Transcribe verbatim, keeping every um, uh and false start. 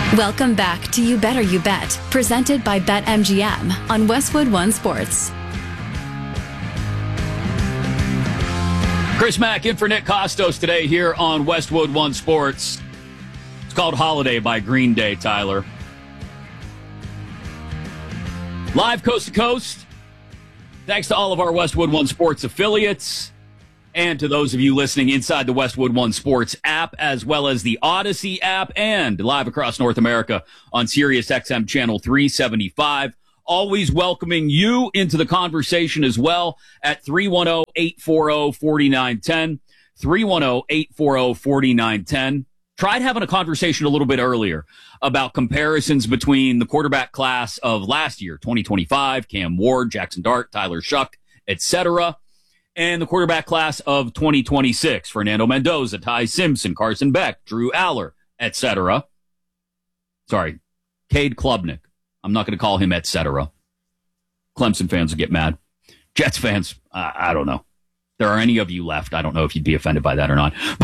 Welcome back to You Better You Bet, presented by BetMGM on Westwood One Sports. Chris Mack in for Nick Costos today here on Westwood One Sports. It's called Holiday by Green Day, Tyler. Live coast to coast. Thanks to all of our Westwood One Sports affiliates and to those of you listening inside the Westwood One Sports app, as well as the Odyssey app, and live across North America on Sirius X M Channel three seventy-five. Always welcoming you into the conversation as well at three one zero, eight four zero, four nine one zero, three one zero, eight four zero, four nine one zero. Tried having a conversation a little bit earlier about comparisons between the quarterback class of last year, twenty twenty-five, Cam Ward, Jackson Dart, Tyler Shuck, et cetera, and the quarterback class of twenty twenty-six, Fernando Mendoza, Ty Simpson, Carson Beck, Drew Aller, et cetera. Sorry, Cade Klubnik. I'm not going to call him et cetera. Clemson fans will get mad. Jets fans, uh, I don't know. There are any of you left. I don't know if you'd be offended by that or not.